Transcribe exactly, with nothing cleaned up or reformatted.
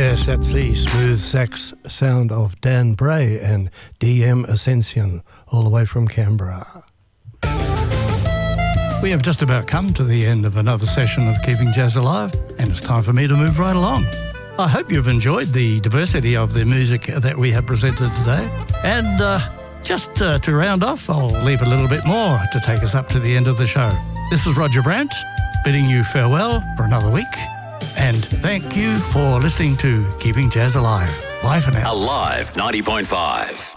Yes, that's the smooth sax sound of Dan Bray and D M Ascension, all the way from Canberra. We have just about come to the end of another session of Keeping Jazz Alive, and it's time for me to move right along. I hope you've enjoyed the diversity of the music that we have presented today. And uh, just uh, to round off, I'll leave a little bit more to take us up to the end of the show. This is Roger Brandt, bidding you farewell for another week. And thank you for listening to Keeping Jazz Alive. Bye for now. Alive ninety point five.